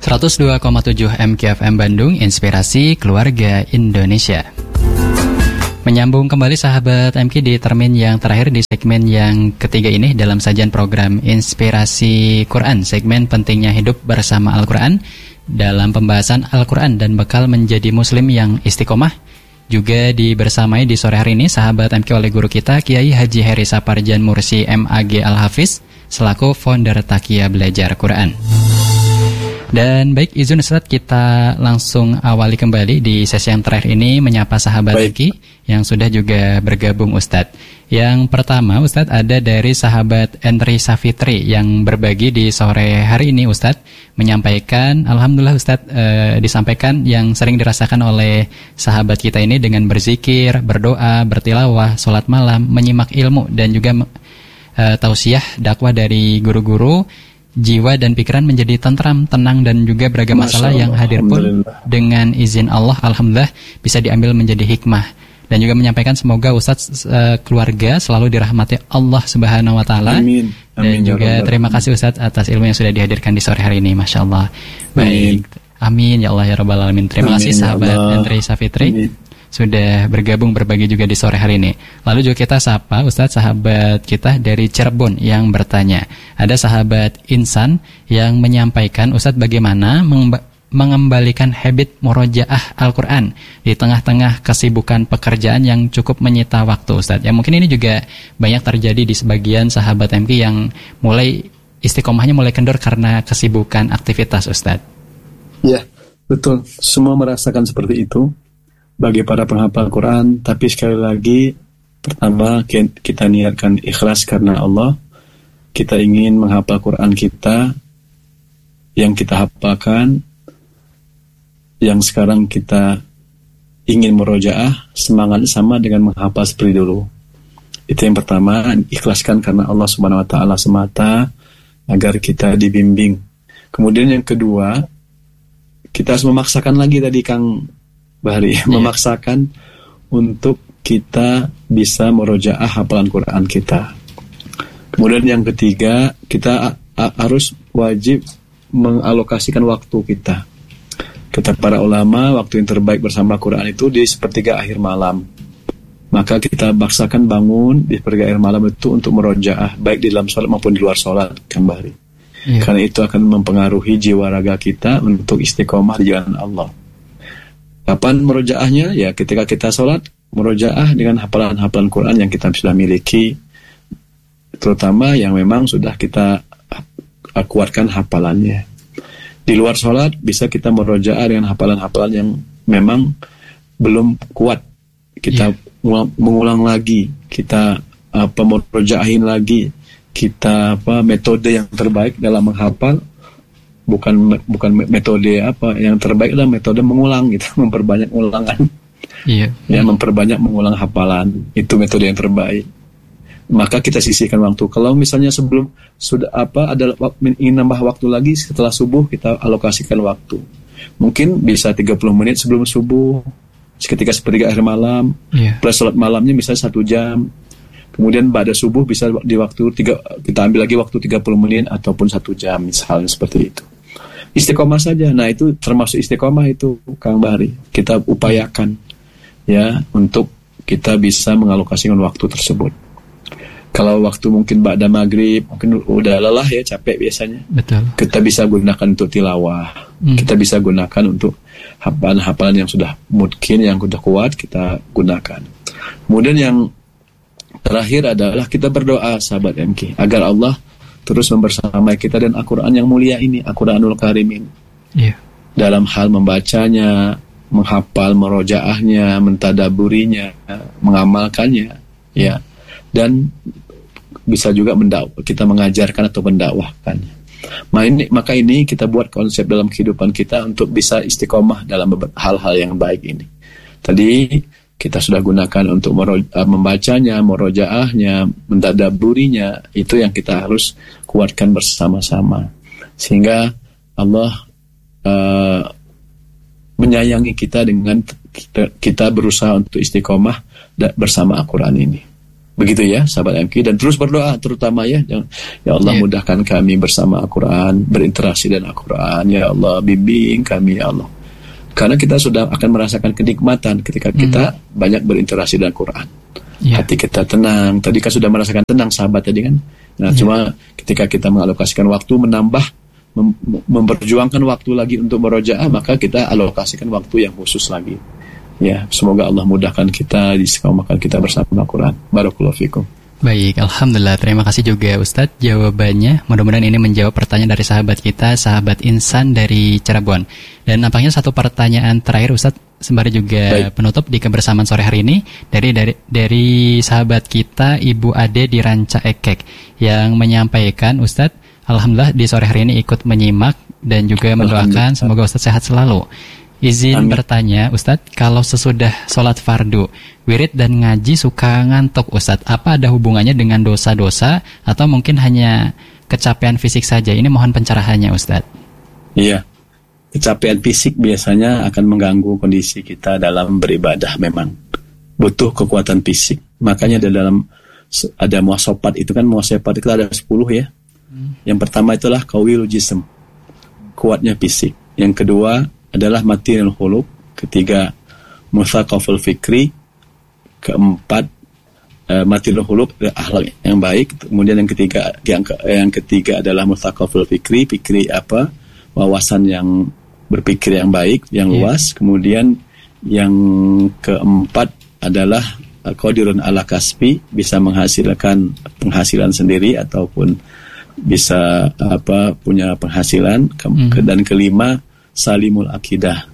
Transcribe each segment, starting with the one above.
102,7 MKFM Bandung, Inspirasi Keluarga Indonesia. Menyambung kembali sahabat MK di termin yang terakhir di segmen yang ketiga ini dalam sajian program Inspirasi Quran, segmen pentingnya hidup bersama Al-Quran dalam pembahasan Al-Quran dan bekal menjadi muslim yang istiqomah. Juga dibersamai di sore hari ini sahabat MK oleh guru kita Kiai Haji Heri Saparjan Mursi MAG Al-Hafiz selaku founder Takia Belajar Quran. Dan baik, izin Ustadz kita langsung awali kembali di sesi yang terakhir ini menyapa sahabat MK yang sudah juga bergabung Ustadz. Yang pertama Ustadz ada dari sahabat Entri Safitri yang berbagi di sore hari ini Ustadz, menyampaikan Alhamdulillah Ustadz disampaikan yang sering dirasakan oleh sahabat kita ini dengan berzikir, berdoa, bertilawah, sholat malam, menyimak ilmu dan juga tausiah dakwah dari guru-guru, jiwa dan pikiran menjadi tentram, tenang dan juga beragam masalah yang hadir pun dengan izin Allah Alhamdulillah bisa diambil menjadi hikmah. Dan juga menyampaikan semoga Ustadz keluarga selalu dirahmati Allah Subhanahu wa taala. Amin. Dan juga terima kasih Ustadz atas ilmu yang sudah dihadirkan di sore hari ini, Masya Allah. Baik, amin ya Allah ya Rabbal Alamin. Terima kasih sahabat Entri Safitri sudah bergabung berbagi juga di sore hari ini. Lalu juga kita sapa Ustadz sahabat kita dari Cirebon yang bertanya. Ada sahabat Insan yang menyampaikan, Ustadz bagaimana mengembalikan habit murojaah Al-Quran di tengah-tengah kesibukan pekerjaan yang cukup menyita waktu Ustadz. Ya mungkin ini juga banyak terjadi di sebagian sahabat MK yang mulai istiqomahnya mulai kendor karena kesibukan aktivitas Ustadz. Ya betul, semua merasakan seperti itu bagi para penghafal Quran. Tapi sekali lagi, pertama kita niatkan ikhlas karena Allah. Kita ingin menghafal Quran kita, yang kita hafalkan, yang sekarang kita ingin murojaah, semangat sama dengan menghafal seperti dulu. Itu yang pertama, ikhlaskan karena Allah Subhanahu wa taala semata agar kita dibimbing. Kemudian yang kedua, kita harus memaksakan lagi tadi Kang Bahri, memaksakan untuk kita bisa murojaah hafalan Quran kita. Kemudian yang ketiga, kita harus wajib mengalokasikan waktu kita. Kata para ulama, waktu yang terbaik bersama Quran itu di sepertiga akhir malam. Maka kita paksakan bangun di sepertiga akhir malam itu untuk murojaah, baik di dalam sholat maupun di luar sholat, Kang Bahri. Karena itu akan mempengaruhi jiwa raga kita untuk istiqomah di jalan Allah. Kapan murojaahnya? Ya ketika kita sholat, murojaah dengan hafalan-hafalan Quran yang kita sudah miliki, terutama yang memang sudah kita kuatkan hafalannya. Di luar sholat bisa kita murojaah dengan hafalan-hafalan yang memang belum kuat. Kita mengulang lagi, kita murojaahin lagi, kita metode yang terbaik dalam menghafal. Bukan metode yang terbaik adalah metode mengulang gitu, memperbanyak ulangan. Memperbanyak mengulang hafalan, itu metode yang terbaik. Maka kita sisihkan waktu. Kalau misalnya sebelum sudah ada ingin nambah waktu lagi setelah subuh, kita alokasikan waktu. Mungkin bisa 30 menit sebelum subuh, ketika sepertiga akhir malam, plus sholat malamnya misalnya 1 jam. Kemudian pada subuh bisa di waktu kita ambil lagi waktu 30 menit ataupun 1 jam misalnya seperti itu. Istiqomah saja. Nah itu termasuk istiqomah itu Kang Bahri. Kita upayakan ya untuk kita bisa mengalokasikan waktu tersebut. Kalau waktu mungkin ba'da maghrib, mungkin udah lelah ya, capek biasanya. Betul. Kita bisa gunakan untuk tilawah. Kita bisa gunakan untuk hafalan-hafalan yang sudah mungkin, yang sudah kuat, kita gunakan. Kemudian yang terakhir adalah kita berdoa sahabat MK agar Allah terus membersamai kita dan Al-Quran yang mulia ini, Al-Quranul Karim ini. Dalam hal membacanya, menghafal, merojaahnya, mentadaburinya, mengamalkannya, ya. Dan bisa juga kita mengajarkan atau mendakwahkannya. Maka ini kita buat konsep dalam kehidupan kita untuk bisa istiqomah dalam hal-hal yang baik ini. Tadi kita sudah gunakan untuk membacanya, merojaahnya, mentadaburinya. Itu yang kita harus kuatkan bersama-sama. Sehingga Allah menyayangi kita dengan kita berusaha untuk istiqomah bersama Al-Quran ini. Begitu ya sahabat MK, dan terus berdoa terutama ya Allah mudahkan kami bersama Al-Quran, berinteraksi dengan Al-Quran, ya Allah bimbing kami ya Allah, karena kita sudah akan merasakan kenikmatan ketika kita banyak berinteraksi dengan Al-Quran. Hati kita tenang, tadi kan sudah merasakan tenang sahabat tadi kan. Nah cuma ketika kita mengalokasikan waktu, menambah memperjuangkan waktu lagi untuk merojaah, maka kita alokasikan waktu yang khusus lagi. Ya, semoga Allah mudahkan kita, istiqomahkan kita bersama Al-Quran. Barakallahu fikum. Baik, alhamdulillah. Terima kasih juga Ustadz jawabannya. Mudah-mudahan ini menjawab pertanyaan dari sahabat kita, sahabat Insan dari Cirebon. Dan nampaknya satu pertanyaan terakhir Ustadz sembari juga penutup di kebersamaan sore hari ini dari sahabat kita Ibu Ade di Ranca Ekek yang menyampaikan, Ustadz, alhamdulillah di sore hari ini ikut menyimak dan juga mendoakan semoga Ustadz sehat selalu. Izin bertanya, Ustadz, kalau sesudah sholat fardu, wirid dan ngaji suka ngantuk, Ustadz. Apa ada hubungannya dengan dosa-dosa atau mungkin hanya kecapean fisik saja? Ini mohon pencerahannya, Ustadz. Iya, kecapean fisik biasanya akan mengganggu kondisi kita dalam beribadah. Memang butuh kekuatan fisik. Makanya ada muasopat itu kan, muasopat itu ada 10 ya. Yang pertama itulah qawiyul jism, kuatnya fisik. Yang kedua adalah matinul khuluq, ketiga muthaqaful fikri, keempat matinul khuluq, akhlak yang baik, kemudian yang ketiga adalah muthaqaful fikri, apa, wawasan yang berpikir yang baik, yang luas, kemudian yang keempat adalah qadirun ala kasbi, bisa menghasilkan penghasilan sendiri ataupun bisa punya penghasilan, dan kelima salimul akidah,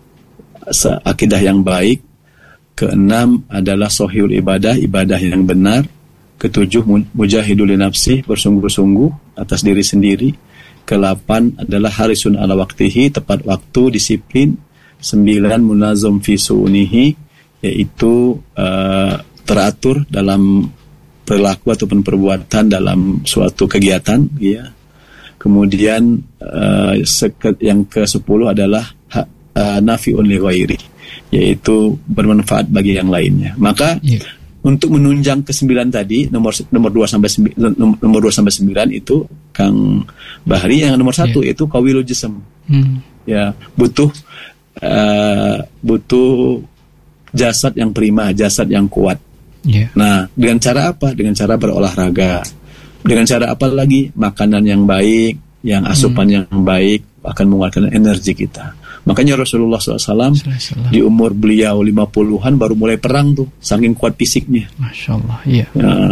akidah yang baik. Keenam adalah sohihul ibadah, ibadah yang benar. Ketujuh mujahidul nafsi, bersungguh-sungguh atas diri sendiri. Ke-8 adalah harisun ala waktihi, tepat waktu, disiplin. 9 munazam fi su'unihi, yaitu teratur dalam perilaku ataupun perbuatan dalam suatu kegiatan, ya. Kemudian yang ke-10 adalah nafi'un li ghairi, yaitu bermanfaat bagi yang lainnya. Maka untuk menunjang ke-9 tadi, nomor 2 sampai 9 itu Kang Bahri, yang nomor 1 itu qawiyul jism. Ya, butuh jasad yang prima, jasad yang kuat. Nah, dengan cara apa? Dengan cara berolahraga. Dengan cara apa lagi? Makanan yang baik, yang asupan yang baik akan mengeluarkan energi kita. Makanya Rasulullah SAW di umur beliau 50-an baru mulai perang tuh, saking kuat fisiknya. Masya Allah, iya.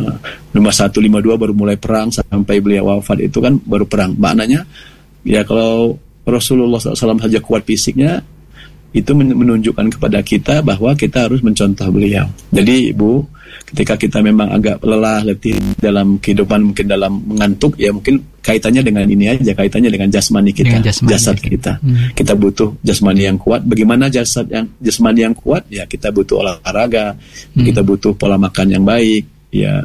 51, 52 baru mulai perang, sampai beliau wafat itu kan baru perang. Maknanya, ya kalau Rasulullah SAW saja kuat fisiknya, itu menunjukkan kepada kita bahwa kita harus mencontoh beliau. Jadi Ibu, ketika kita memang agak lelah, letih dalam kehidupan, mungkin dalam mengantuk, ya mungkin kaitannya dengan ini aja, kaitannya dengan jasmani kita, jasad kita. Kita butuh jasmani yang kuat. Bagaimana jasmani yang kuat? Ya kita butuh olahraga, kita butuh pola makan yang baik, ya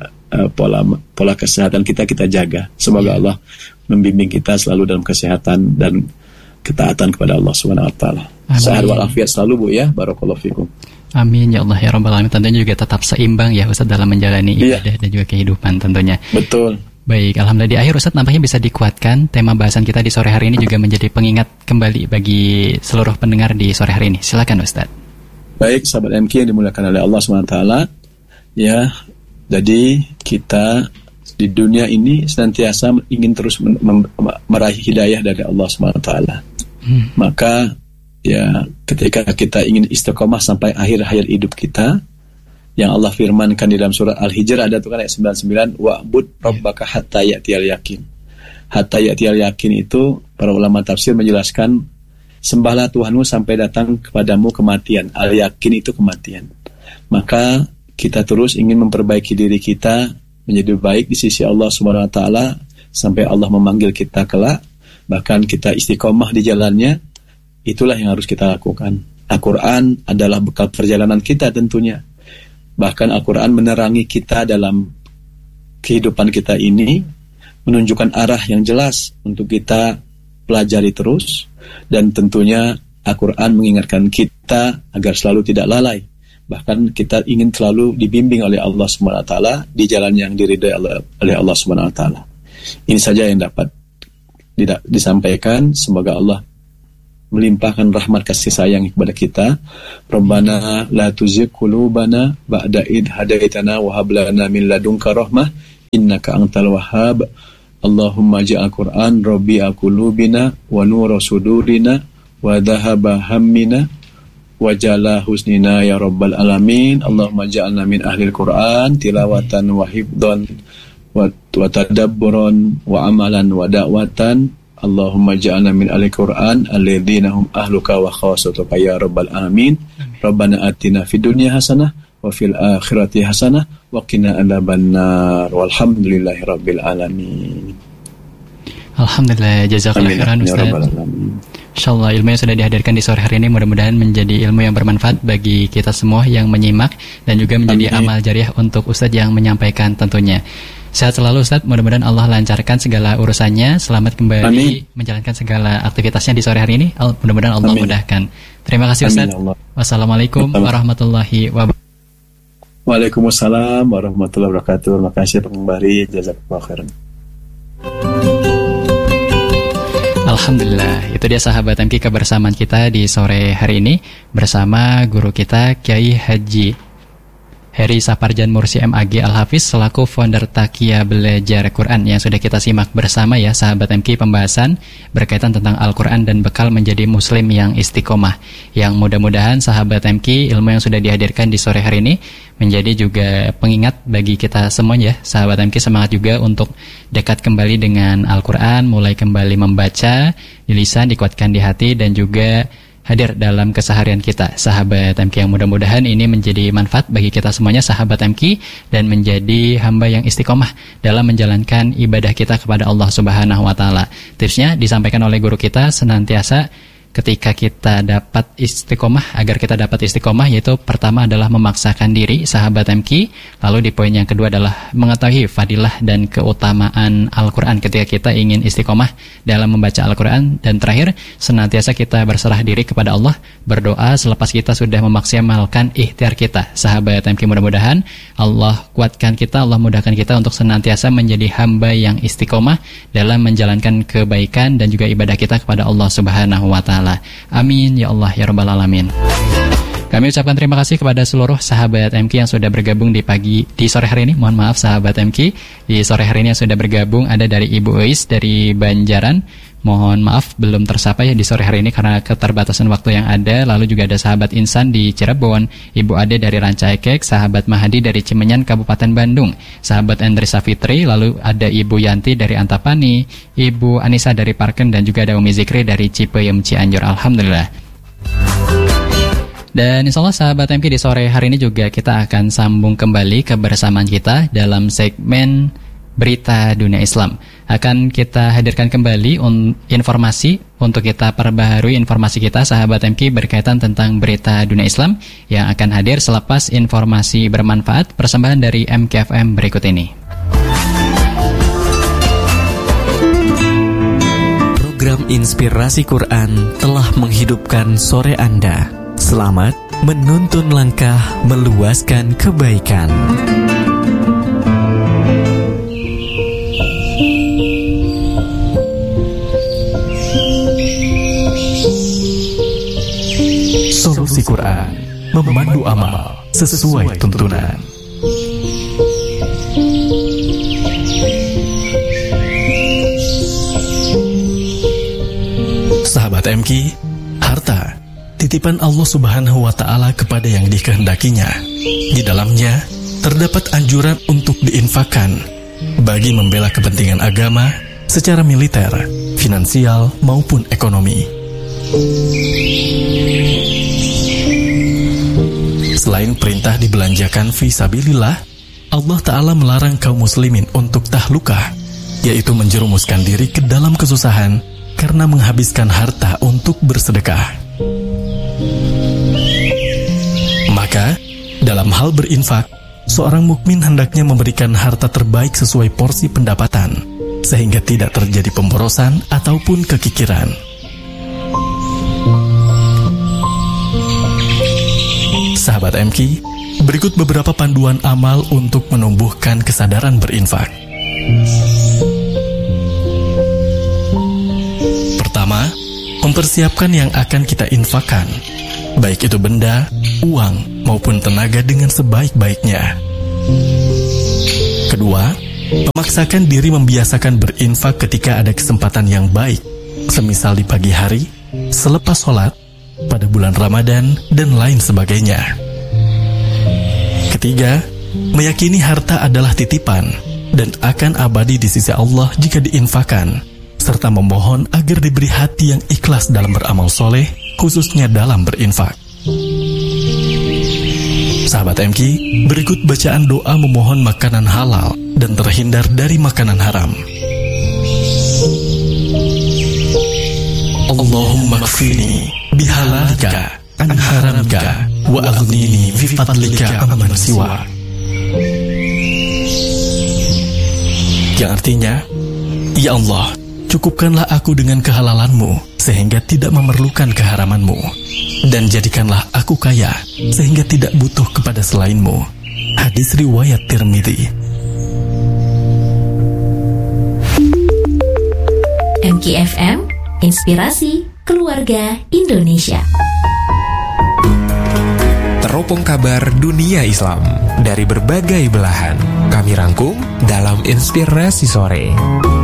pola kesehatan kita jaga. Semoga Allah membimbing kita selalu dalam kesehatan dan ketaatan kepada Allah Subhanahu wa taala. Sehat walafiat selalu Bu ya. Barakallahu fikum. Amin ya Allah ya Rabbal alamin. Tentunya juga tetap seimbang ya Ustaz dalam menjalani ibadah dan juga kehidupan tentunya. Betul. Baik, alhamdulillah di akhir Ustaz nampaknya bisa dikuatkan tema bahasan kita di sore hari ini juga menjadi pengingat kembali bagi seluruh pendengar di sore hari ini. Silakan Ustaz. Baik, sahabat MK yang dimuliakan oleh Allah Subhanahu wa taala. Ya, jadi kita di dunia ini senantiasa ingin terus meraih hidayah dari Allah Subhanahu wa taala. Maka ya ketika kita ingin istiqomah sampai akhir hayat hidup kita, yang Allah firmankan di dalam surat Al-Hijr ada tuh kan ayat 99, wa'bud rabbaka hatta ya'tiyal yakin. Hatta ya'tiyal yakin itu para ulama tafsir menjelaskan, sembahlah Tuhanmu sampai datang kepadamu kematian. Al-yakin itu kematian. Maka kita terus ingin memperbaiki diri kita menjadi baik di sisi Allah Subhanahu wa taala sampai Allah memanggil kita kelak. Bahkan kita istiqomah di jalannya, itulah yang harus kita lakukan. Al-Quran adalah bekal perjalanan kita tentunya. Bahkan Al-Quran menerangi kita dalam kehidupan kita ini, menunjukkan arah yang jelas untuk kita pelajari terus. Dan tentunya Al-Quran mengingatkan kita agar selalu tidak lalai Bahkan kita ingin selalu dibimbing oleh Allah SWT di jalan yang diridai oleh Allah SWT. Ini saja yang dapat disampaikan. Semoga Allah melimpahkan rahmat kasih sayang kepada kita. Rabbana la tuzigh qulubana ba'da id hadaitana wa hab lana min ladunka rahmah innaka antal wahhab. Allahumma ja'al Qur'an rabi'a qulubina wa nura sudurina wa dhahaba hammina wa jala husnina ya rabbal alamin. Allahumma ja'alna min ahlil Qur'an tilawatan wa hifdhan wa tadabburan wa amalan wa da'watan. Allahumma ja'alna min ahli Qur'an alladzina hum ahluka wa khassatuka ya rabbal alamin. Rabbana atina fid dunya hasanah wa fil akhirati hasanah wa qina adzabannar. Walhamdulillahi rabbil alamin. Alhamdulillah, jazakallahu khairan Ustaz. Insyaallah ilmu yang sudah dihadirkan di sore hari ini mudah-mudahan menjadi ilmu yang bermanfaat bagi kita semua yang menyimak dan juga menjadi amal jariah untuk Ustaz yang menyampaikan tentunya. Sehat selalu Ustaz, mudah-mudahan Allah lancarkan segala urusannya, selamat kembali menjalankan segala aktivitasnya di sore hari ini. Mudah-mudahan Allah mudahkan. Terima kasih Ustaz. Wassalamualaikum warahmatullahi wabarakatuh. Waalaikumsalam warahmatullahi wabarakatuh. Terima kasih kembali, jazakallahu khairan. Alhamdulillah, itu dia sahabat MK kebersamaan kita di sore hari ini bersama guru kita Kiai Haji Heri Saparjan Mursi MAG Al-Hafiz selaku founder Takia Belajar Quran yang sudah kita simak bersama ya sahabat MK, pembahasan berkaitan tentang Al-Quran dan bekal menjadi muslim yang istiqomah, yang mudah-mudahan sahabat MK ilmu yang sudah dihadirkan di sore hari ini menjadi juga pengingat bagi kita semuanya. Sahabat MK semangat juga untuk dekat kembali dengan Al-Quran, mulai kembali membaca di lisan, dikuatkan di hati dan juga hadir dalam keseharian kita sahabat MK, yang mudah-mudahan ini menjadi manfaat bagi kita semuanya sahabat MK dan menjadi hamba yang istiqomah dalam menjalankan ibadah kita kepada Allah Subhanahu wa taala. Tipsnya disampaikan oleh guru kita senantiasa ketika kita dapat istiqomah, agar kita dapat istiqomah, yaitu pertama adalah memaksakan diri sahabat MK, lalu di poin yang kedua adalah mengetahui fadilah dan keutamaan Al-Quran ketika kita ingin istiqomah dalam membaca Al-Quran, dan terakhir senantiasa kita berserah diri kepada Allah, berdoa selepas kita sudah memaksimalkan ikhtiar kita sahabat MK. Mudah-mudahan Allah kuatkan kita, Allah mudahkan kita untuk senantiasa menjadi hamba yang istiqomah dalam menjalankan kebaikan dan juga ibadah kita kepada Allah Subhanahu wa taala. Amin ya Allah ya rabbal alamin. Kami ucapkan terima kasih kepada seluruh sahabat MK yang sudah bergabung di sore hari ini. Mohon maaf sahabat MK, di sore hari ini yang sudah bergabung ada dari Ibu Uis dari Banjaran. Mohon maaf belum tersapa ya di sore hari ini karena keterbatasan waktu yang ada. Lalu juga ada sahabat Insan di Cirebon, Ibu Ade dari Rancaikek, sahabat Mahadi dari Cimenyan Kabupaten Bandung, sahabat Endrisa Fitri, lalu ada Ibu Yanti dari Antapani, Ibu Anissa dari Parken, dan juga ada Umi Zikri dari Cipeyem Cianjur. Alhamdulillah. Dan insya Allah sahabat MK di sore hari ini juga kita akan sambung kembali kebersamaan kita dalam segmen Berita Dunia Islam. Akan kita hadirkan kembali informasi untuk kita perbaharui informasi kita sahabat MK berkaitan tentang Berita Dunia Islam yang akan hadir selepas informasi bermanfaat persembahan dari MKFM berikut ini. Program Inspirasi Quran telah menghidupkan sore Anda. Selamat menuntun langkah meluaskan kebaikan. Solusi Quran memandu amal sesuai tuntunan. Sahabat MK, harta titipan Allah Subhanahu wa taala kepada yang dikehendakinya. Di dalamnya terdapat anjuran untuk diinfakkan bagi membela kepentingan agama secara militer, finansial maupun ekonomi. Selain perintah dibelanjakan fi sabilillah, Allah Ta'ala melarang kaum muslimin untuk tahlukah, yaitu menjerumuskan diri ke dalam kesusahan karena menghabiskan harta untuk bersedekah. Maka, dalam hal berinfak, seorang mukmin hendaknya memberikan harta terbaik sesuai porsi pendapatan, sehingga tidak terjadi pemborosan ataupun kekikiran. Sahabat MK, berikut beberapa panduan amal untuk menumbuhkan kesadaran berinfak. Pertama, mempersiapkan yang akan kita infakkan, baik itu benda, uang, maupun tenaga dengan sebaik-baiknya. Kedua, memaksakan diri membiasakan berinfak ketika ada kesempatan yang baik, semisal di pagi hari, selepas sholat, pada bulan Ramadan, dan lain sebagainya. Ketiga, meyakini harta adalah titipan dan akan abadi di sisi Allah jika diinfakkan, serta memohon agar diberi hati yang ikhlas dalam beramal soleh, khususnya dalam berinfak. Sahabat MK, berikut bacaan doa memohon makanan halal dan terhindar dari makanan haram. Allahumma kfini bihalalika an haramka wa aghnini bi fadlika amman siwa. Yang artinya, ya Allah, cukupkanlah aku dengan kehalalanmu sehingga tidak memerlukan keharamanmu, dan jadikanlah aku kaya sehingga tidak butuh kepada selainmu. Hadis riwayat Tirmidzi. MKFM, inspirasi keluarga Indonesia. Teropong kabar dunia Islam dari berbagai belahan kami rangkum dalam Inspirasi Sore.